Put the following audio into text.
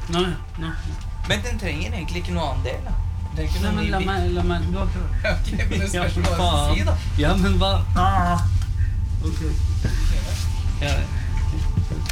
Nei. Men den trenger egentlig ikke noe annen del, da. Det er ikke Nei, noe men la meg du har prøvd. Ok, men det spørs hva jeg skal si, da. Ja, men hva? Ok.